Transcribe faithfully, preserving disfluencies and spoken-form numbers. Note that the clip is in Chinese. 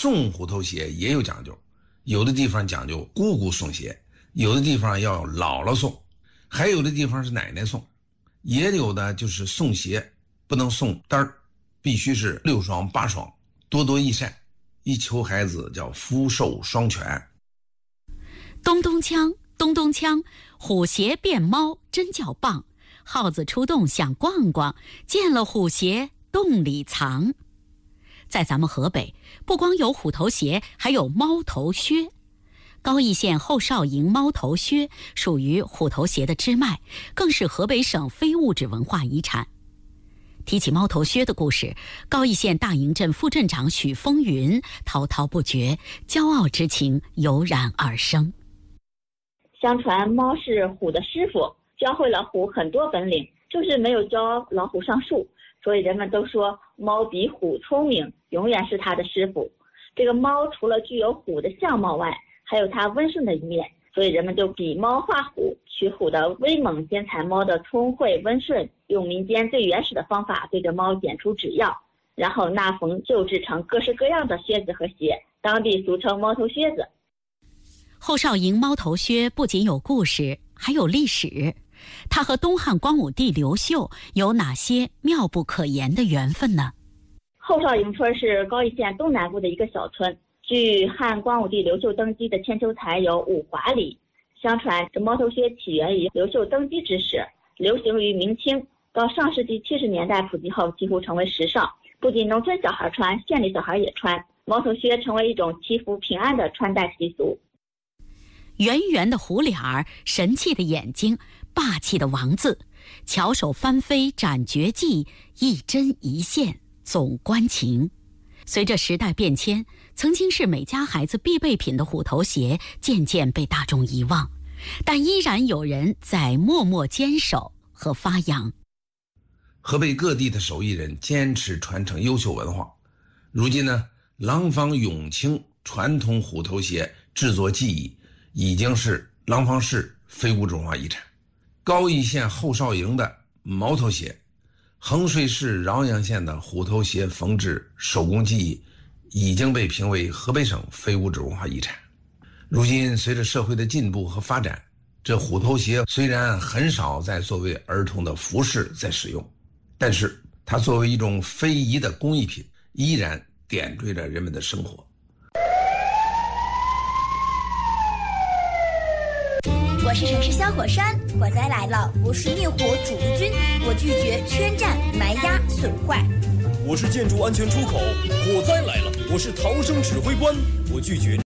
送虎头鞋也有讲究，有的地方讲究姑姑送鞋，有的地方要姥姥送，还有的地方是奶奶送，也有的就是送鞋不能送单儿，必须是六双八双，多多益善，一求孩子叫福寿双全。 咚咚锵，咚咚锵，虎鞋变猫真叫棒，耗子出洞想逛逛，见了虎鞋洞里藏。在咱们河北，不光有虎头鞋，还有猫头靴。高邑县后哨营猫头靴属于虎头鞋的支脉，更是河北省非物质文化遗产。提起猫头靴的故事，高邑县大营镇副镇长许风云滔滔不绝，骄傲之情油然而生。 相传猫是虎的师傅，教会了虎很多本领，就是没有教老虎上树，所以人们都说猫比虎聪明，永远是它的师傅。这个猫除了具有虎的相貌外，还有它温顺的一面，所以人们就比猫画虎，取虎的威猛，兼采猫的聪慧温顺，用民间最原始的方法对着猫剪出指药，然后纳缝就制成各式各样的靴子和鞋，当地俗称猫头靴子。 后哨营猫头靴不仅有故事，还有历史。它和东汉光武帝刘秀有哪些妙不可言的缘分呢？ 后哨营村是高邑县东南部的一个小村，据汉光武帝刘秀登基的千秋才有五华里。相传这猫头靴起源于刘秀登基之时，流行于明清，到上世纪七十年代普及后几乎成为时尚，不仅农村小孩穿，县里小孩也穿，猫头靴成为一种祈福平安的穿戴习俗。 圆圆的虎脸儿，神气的眼睛，霸气的王字，巧手翻飞展绝技，一针一线总关情。随着时代变迁，曾经是每家孩子必备品的虎头鞋渐渐被大众遗忘，但依然有人在默默坚守和发扬。 河北各地的手艺人坚持传承优秀文化，如今呢，廊坊永清传统虎头鞋制作技艺已经是廊坊市非物质文化遗产。高邑县后哨营的猫头鞋，衡水市饶阳县的虎头鞋缝制手工技艺已经被评为河北省非物质文化遗产。如今随着社会的进步和发展，这虎头鞋虽然很少再作为儿童的服饰在使用，但是它作为一种非遗的工艺品，依然点缀着人们的生活。 我是城市小火山，火灾来了，我是灭火主力军，我拒绝圈占、埋压、损坏。 我是建筑安全出口，火灾来了，我是逃生指挥官，我拒绝